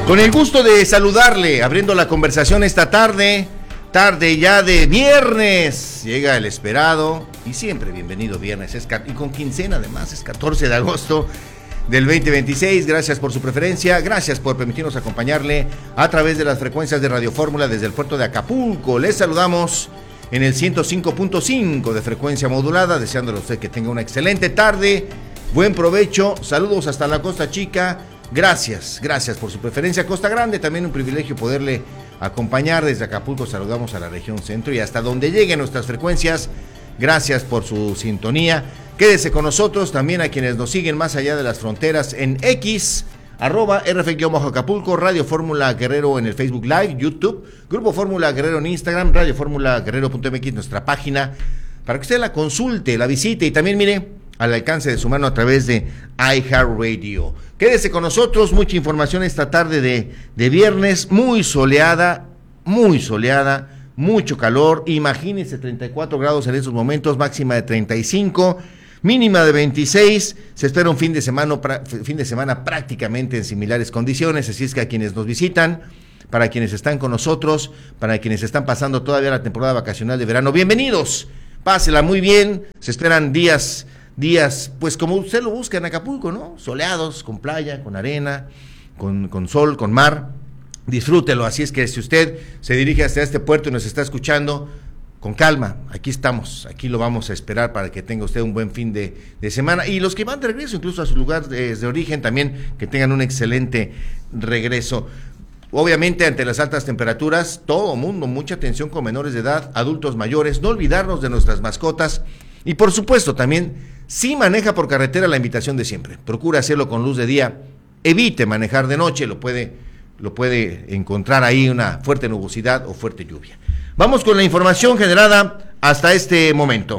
Con el gusto de saludarle, abriendo la conversación esta tarde ya de viernes, llega el esperado y siempre bienvenido viernes, y con quincena además, es 14 de agosto del 2026, gracias por su preferencia, gracias por permitirnos acompañarle a través de las frecuencias de Radio Fórmula desde el puerto de Acapulco. Les saludamos en el 105.5 de frecuencia modulada, deseándole a usted que tenga una excelente tarde, buen provecho, saludos hasta la Costa Chica. Gracias por su preferencia. Costa Grande, también un privilegio poderle acompañar desde Acapulco. Saludamos a la región centro y hasta donde lleguen nuestras frecuencias. Gracias por su sintonía. Quédese con nosotros, también a quienes nos siguen más allá de las fronteras en X, @RF-Acapulco, Radio Fórmula Guerrero en el Facebook Live, YouTube, Grupo Fórmula Guerrero en Instagram, Radio Fórmula Guerrero.mx, nuestra página, para que usted la consulte, la visite y también mire al alcance de su mano a través de iHeartRadio. Quédese con nosotros, mucha información esta tarde de viernes, muy soleada, mucho calor, imagínense 34 grados en estos momentos, máxima de 35, mínima de 26, se espera un fin de semana prácticamente en similares condiciones, así es que a quienes nos visitan, para quienes están con nosotros, para quienes están pasando todavía la temporada vacacional de verano, bienvenidos, pásela muy bien, se esperan días, pues como usted lo busca en Acapulco, ¿no? Soleados, con playa, con arena, con sol, con mar. Disfrútelo, así es que si usted se dirige hacia este puerto y nos está escuchando, con calma, aquí estamos, aquí lo vamos a esperar para que tenga usted un buen fin de semana. Y los que van de regreso, incluso a su lugar de origen, también que tengan un excelente regreso. Obviamente, ante las altas temperaturas, todo mundo, mucha atención con menores de edad, adultos mayores, no olvidarnos de nuestras mascotas. Y por supuesto también, si maneja por carretera, la invitación de siempre, procura hacerlo con luz de día, evite manejar de noche, lo puede encontrar ahí una fuerte nubosidad o fuerte lluvia. Vamos con la información generada hasta este momento.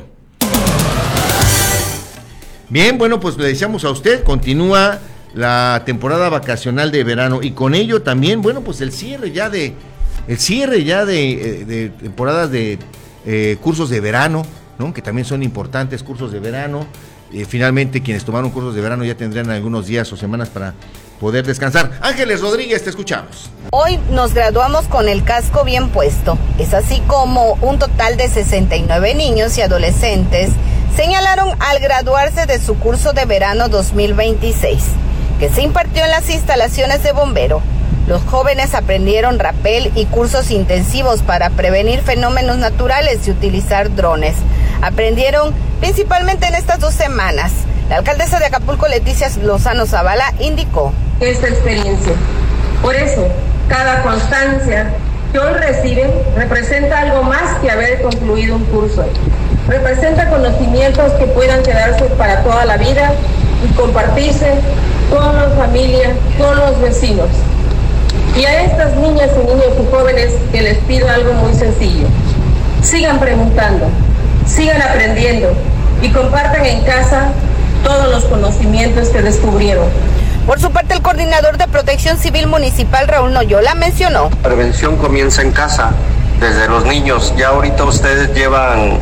Bien, bueno, pues le deseamos a usted, continúa la temporada vacacional de verano y con ello también, bueno, pues el cierre ya de temporadas de cursos de verano, ¿no? Que también son importantes, cursos de verano. Finalmente, quienes tomaron cursos de verano ya tendrán algunos días o semanas para poder descansar. Ángeles Rodríguez, te escuchamos. Hoy nos graduamos con el casco bien puesto. Es así como un total de 69 niños y adolescentes señalaron al graduarse de su curso de verano 2026, que se impartió en las instalaciones de Bombero. Los jóvenes aprendieron rapel y cursos intensivos para prevenir fenómenos naturales y utilizar drones. Aprendieron principalmente en estas 2 semanas. La alcaldesa de Acapulco, Leticia Lozano Zavala, indicó: esta experiencia. Por eso, cada constancia que hoy reciben representa algo más que haber concluido un curso. Representa conocimientos que puedan quedarse para toda la vida y compartirse con la familia, con los vecinos. Y a estas niñas y niños y jóvenes que les pido algo muy sencillo: sigan preguntando, sigan aprendiendo y compartan en casa todos los conocimientos que descubrieron. Por su parte, el coordinador de Protección Civil Municipal, Raúl Noyola, mencionó: la prevención comienza en casa, desde los niños. Ya ahorita ustedes llevan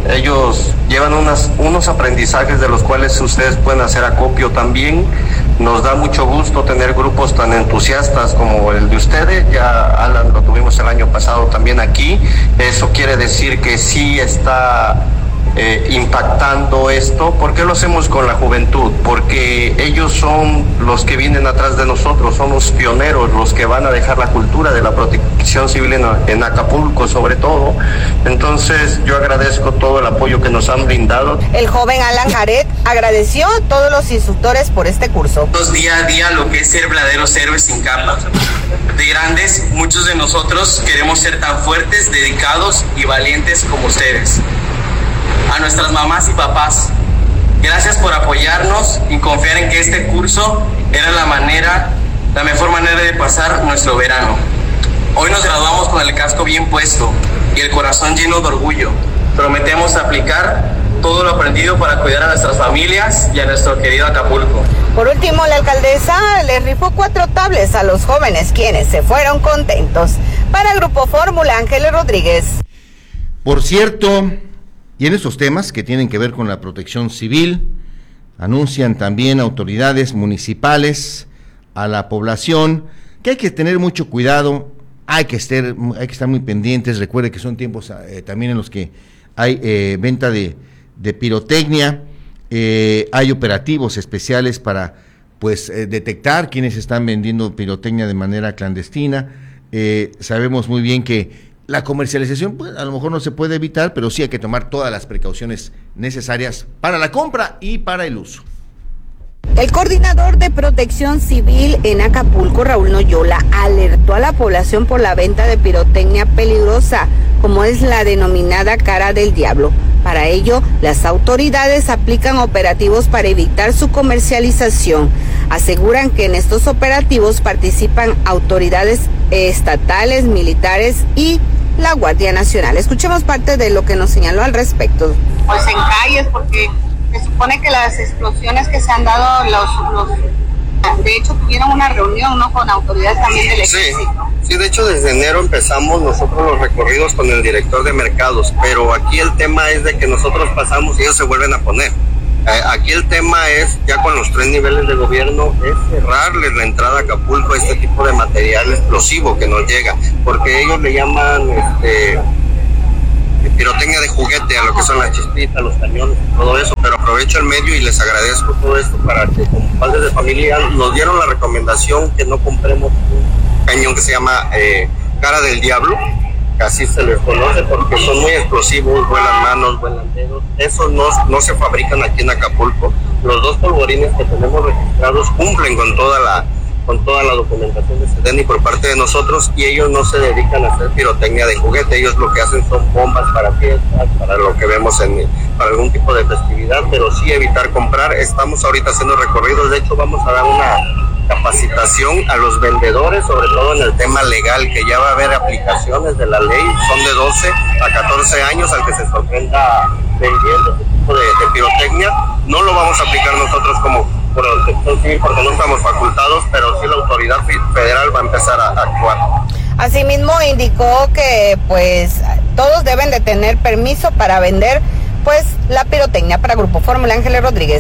unos aprendizajes de los cuales ustedes pueden hacer acopio también. Nos da mucho gusto tener grupos tan entusiastas como el de ustedes. Ya Alan lo tuvimos el año pasado también aquí. Eso quiere decir que sí está impactando esto. ¿Por qué lo hacemos con la juventud? Porque ellos son los que vienen atrás de nosotros, son los pioneros, los que van a dejar la cultura de la protección civil en Acapulco sobre todo. Entonces yo agradezco todo el apoyo que nos han brindado. El joven Alan Jared agradeció a todos los instructores por este curso. Día a día lo que es ser verdaderos héroes sin capa. De grandes, muchos de nosotros queremos ser tan fuertes, dedicados y valientes como ustedes. A nuestras mamás y papás, gracias por apoyarnos y confiar en que este curso era la mejor manera de pasar nuestro verano. Hoy nos graduamos con el casco bien puesto y el corazón lleno de orgullo. Prometemos aplicar todo lo aprendido para cuidar a nuestras familias y a nuestro querido Acapulco. Por último, la alcaldesa les rifó 4 tablets a los jóvenes, quienes se fueron contentos. Para Grupo Fórmula, Ángeles Rodríguez. Por cierto, y en estos temas que tienen que ver con la protección civil, anuncian también autoridades municipales a la población que hay que tener mucho cuidado, hay que estar muy pendientes. Recuerde que son tiempos también en los que hay venta de pirotecnia, hay operativos especiales para pues detectar quienes están vendiendo pirotecnia de manera clandestina. Sabemos muy bien que la comercialización pues, a lo mejor no se puede evitar, pero sí hay que tomar todas las precauciones necesarias para la compra y para el uso. El coordinador de Protección Civil en Acapulco, Raúl Noyola, alertó a la población por la venta de pirotecnia peligrosa, como es la denominada cara del diablo. Para ello, las autoridades aplican operativos para evitar su comercialización. Aseguran que en estos operativos participan autoridades estatales, militares y la Guardia Nacional. Escuchemos parte de lo que nos señaló al respecto. Pues en calles, porque se supone que las explosiones que se han dado, de hecho tuvieron una reunión, ¿no?, con autoridades también del ejército. Sí, de hecho desde enero empezamos nosotros los recorridos con el director de mercados, pero aquí el tema es de que nosotros pasamos y ellos se vuelven a poner. Aquí el tema es, ya con los 3 niveles de gobierno, es cerrarles la entrada a Acapulco a este tipo de material explosivo que nos llega, porque ellos le llaman pirotecnia de juguete a lo que son las chispitas, los cañones, todo eso, pero aprovecho el medio y les agradezco todo esto para que como padres de familia nos dieron la recomendación que no compremos un cañón que se llama cara del diablo, que así se les conoce porque son muy explosivos, vuelan manos, vuelan dedos. Esos no se fabrican aquí en Acapulco. Los 2 polvorines que tenemos registrados cumplen con toda la documentación de SEDENI por parte de nosotros, y ellos no se dedican a hacer pirotecnia de juguete. Ellos lo que hacen son bombas para fiestas, para lo que vemos para algún tipo de festividad, pero sí evitar comprar. Estamos ahorita haciendo recorridos, de hecho vamos a dar una capacitación a los vendedores, sobre todo en el tema legal, que ya va a haber aplicaciones de la ley, son de 12 a 14 años al que se sorprenda vendiendo este tipo de pirotecnia. No lo vamos a aplicar nosotros como Protección Civil porque no estamos facultados, pero sí la autoridad federal va a empezar a actuar. Asimismo indicó que pues todos deben de tener permiso para vender pues la pirotecnia. Para Grupo Fórmula, Ángeles Rodríguez.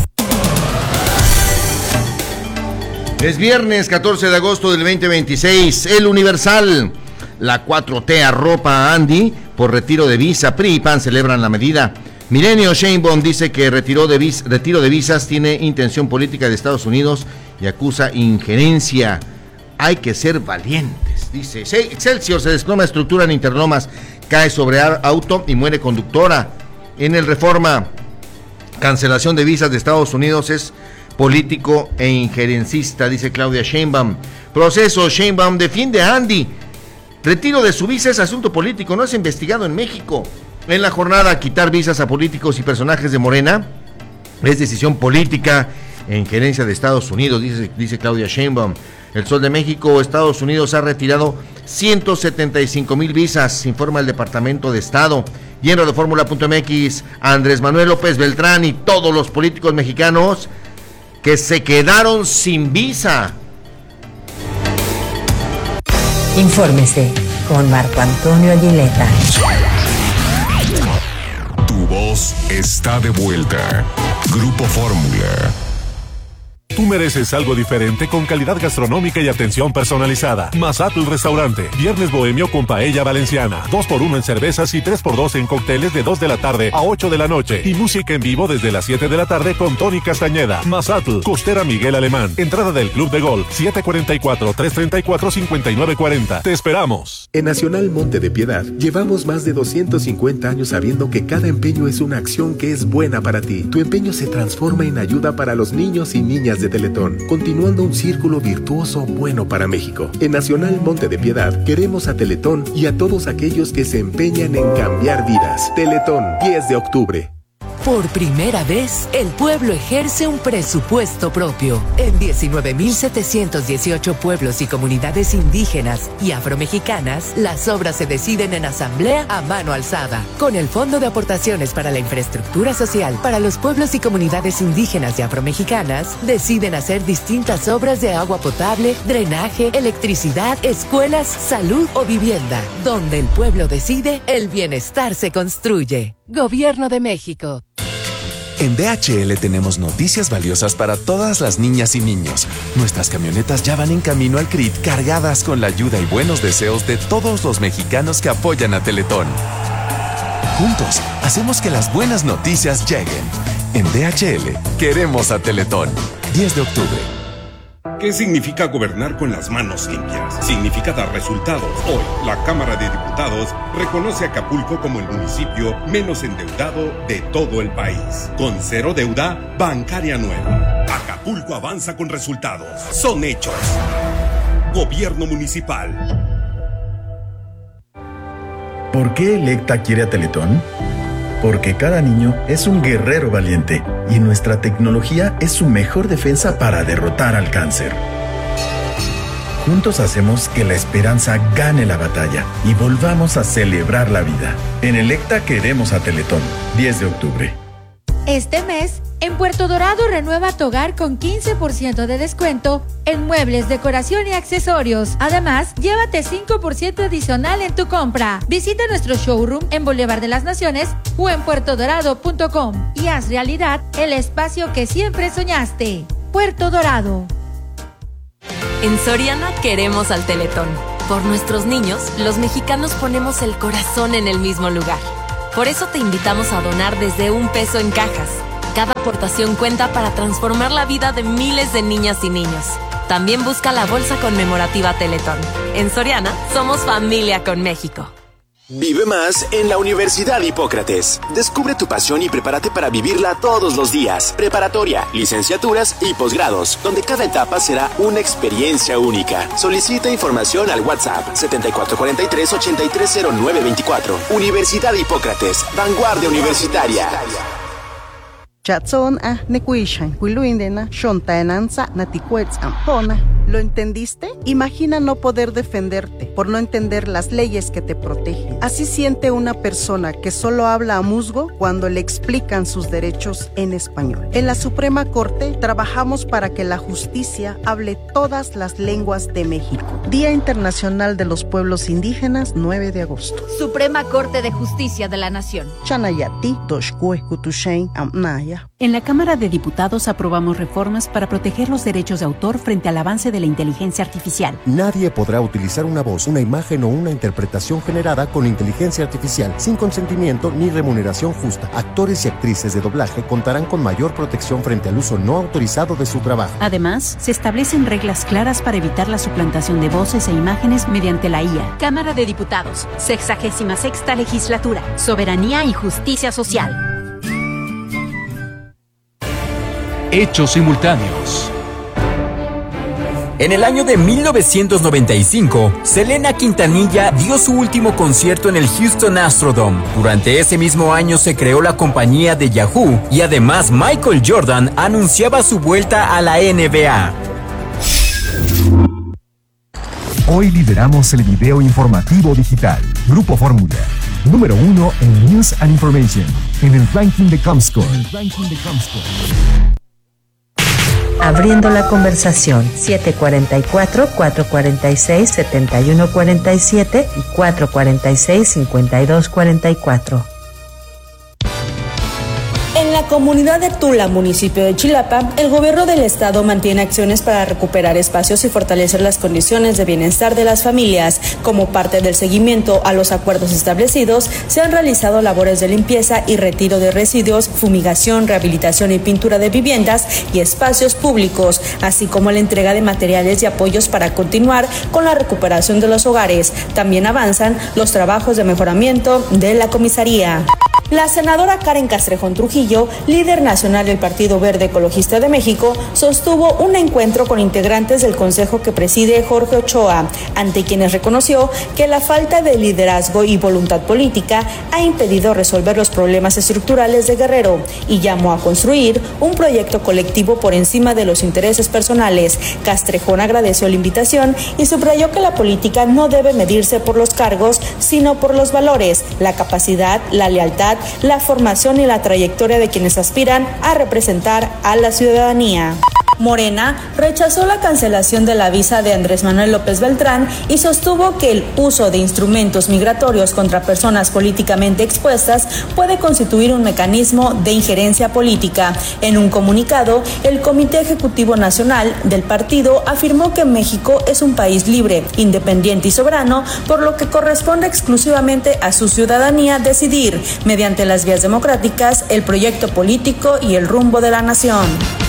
Es viernes 14 de agosto del 2026, El Universal. La 4T arropa a Andy por retiro de visa. PRI y PAN celebran la medida. Milenio Sheinbaum dice que retiro de visas tiene intención política de Estados Unidos y acusa injerencia. Hay que ser valientes, dice. Excelsior, se desploma estructura en Interlomas, cae sobre auto y muere conductora. En el Reforma, cancelación de visas de Estados Unidos es político e injerencista, dice Claudia Sheinbaum. Proceso, Sheinbaum defiende a Andy. Retiro de su visa es asunto político, no es investigado en México. En la jornada, quitar visas a políticos y personajes de Morena es decisión política e injerencia de Estados Unidos, dice Claudia Sheinbaum. El Sol de México, Estados Unidos ha retirado 175,000 visas, informa el Departamento de Estado. Y en Radioformula.mx, Andrés Manuel López Beltrán y todos los políticos mexicanos que se quedaron sin visa. Infórmese con Marco Antonio Aguileta. Tu voz está de vuelta. Grupo Fórmula. Tú mereces algo diferente con calidad gastronómica y atención personalizada. Mazatl Restaurante. Viernes bohemio con paella valenciana. 2x1 en cervezas y 3x2 en cócteles de 2 de la tarde a 8 de la noche. Y música en vivo desde las 7 de la tarde con Tony Castañeda. Mazatl, Costera Miguel Alemán. Entrada del Club de Golf. 744-334-5940. Te esperamos. En Nacional Monte de Piedad llevamos más de 250 años sabiendo que cada empeño es una acción que es buena para ti. Tu empeño se transforma en ayuda para los niños y niñas de Teletón, continuando un círculo virtuoso bueno para México. En Nacional Monte de Piedad queremos a Teletón y a todos aquellos que se empeñan en cambiar vidas. Teletón, 10 de octubre. Por primera vez, el pueblo ejerce un presupuesto propio. En 19.718 pueblos y comunidades indígenas y afromexicanas, las obras se deciden en asamblea a mano alzada. Con el Fondo de Aportaciones para la Infraestructura Social para los pueblos y comunidades indígenas y afromexicanas, deciden hacer distintas obras de agua potable, drenaje, electricidad, escuelas, salud o vivienda. Donde el pueblo decide, el bienestar se construye. Gobierno de México. En DHL tenemos noticias valiosas para todas las niñas y niños. Nuestras camionetas ya van en camino al CRIT cargadas con la ayuda y buenos deseos de todos los mexicanos que apoyan a Teletón. Juntos, hacemos que las buenas noticias lleguen. En DHL, queremos a Teletón. 10 de octubre. ¿Qué significa gobernar con las manos limpias? Significa dar resultados. Hoy, la Cámara de Diputados reconoce a Acapulco como el municipio menos endeudado de todo el país. Con cero deuda bancaria nueva. Acapulco avanza con resultados. Son hechos. Gobierno municipal. ¿Por qué Electa quiere a Teletón? Porque cada niño es un guerrero valiente y nuestra tecnología es su mejor defensa para derrotar al cáncer. Juntos hacemos que la esperanza gane la batalla y volvamos a celebrar la vida. En Electa queremos a Teletón. 10 de octubre. Este mes, en Puerto Dorado renueva tu hogar con 15% de descuento en muebles, decoración y accesorios. Además, llévate 5% adicional en tu compra. Visita nuestro showroom en Boulevard de las Naciones o en puertodorado.com y haz realidad el espacio que siempre soñaste. Puerto Dorado. En Soriana queremos al Teletón. Por nuestros niños, los mexicanos ponemos el corazón en el mismo lugar. Por eso te invitamos a donar desde $1 en cajas. Cada aportación cuenta para transformar la vida de miles de niñas y niños. También busca la bolsa conmemorativa Teletón. En Soriana, somos familia con México. Vive más en la Universidad Hipócrates. Descubre tu pasión y prepárate para vivirla todos los días. Preparatoria, licenciaturas y posgrados, donde cada etapa será una experiencia única. Solicita información al WhatsApp 7443-830924. Universidad Hipócrates, vanguardia universitaria. Chatson nekuishan kuiluindena shontaenanza naticuetz ampona. ¿Lo entendiste? Imagina no poder defenderte por no entender las leyes que te protegen. Así siente una persona que solo habla a musgo cuando le explican sus derechos en español. En la Suprema Corte trabajamos para que la justicia hable todas las lenguas de México. Día Internacional de los Pueblos Indígenas, 9 de agosto. Suprema Corte de Justicia de la Nación. Chanayati, Toshkue, Kutushain, Amnaya. En la Cámara de Diputados aprobamos reformas para proteger los derechos de autor frente al avance de la inteligencia artificial. Nadie podrá utilizar una voz, una imagen o una interpretación generada con inteligencia artificial sin consentimiento ni remuneración justa. Actores y actrices de doblaje contarán con mayor protección frente al uso no autorizado de su trabajo. Además, se establecen reglas claras para evitar la suplantación de voces e imágenes mediante la IA. Cámara de Diputados, 66ª Legislatura, Soberanía y Justicia Social. Hechos simultáneos. En el año de 1995, Selena Quintanilla dio su último concierto en el Houston Astrodome. Durante ese mismo año se creó la compañía de Yahoo y además Michael Jordan anunciaba su vuelta a la NBA. Hoy lideramos el video informativo digital. Grupo Fórmula, número 1 en News and Information, en el ranking de Comscore. Abriendo la conversación, 744-446-7147 y 446-5244. En la comunidad de Tula, municipio de Chilapa, el gobierno del estado mantiene acciones para recuperar espacios y fortalecer las condiciones de bienestar de las familias. Como parte del seguimiento a los acuerdos establecidos, se han realizado labores de limpieza y retiro de residuos, fumigación, rehabilitación y pintura de viviendas y espacios públicos, así como la entrega de materiales y apoyos para continuar con la recuperación de los hogares. También avanzan los trabajos de mejoramiento de la comisaría. La senadora Karen Castrejón Trujillo, líder nacional del Partido Verde Ecologista de México, sostuvo un encuentro con integrantes del consejo que preside Jorge Ochoa, ante quienes reconoció que la falta de liderazgo y voluntad política ha impedido resolver los problemas estructurales de Guerrero y llamó a construir un proyecto colectivo por encima de los intereses personales. Castrejón agradeció la invitación y subrayó que la política no debe medirse por los cargos, sino por los valores, la capacidad, la lealtad, la formación y la trayectoria de quienes aspiran a representar a la ciudadanía. Morena rechazó la cancelación de la visa de Andrés Manuel López Beltrán y sostuvo que el uso de instrumentos migratorios contra personas políticamente expuestas puede constituir un mecanismo de injerencia política. En un comunicado, el Comité Ejecutivo Nacional del partido afirmó que México es un país libre, independiente y soberano, por lo que corresponde exclusivamente a su ciudadanía decidir, mediante las vías democráticas, el proyecto político y el rumbo de la nación.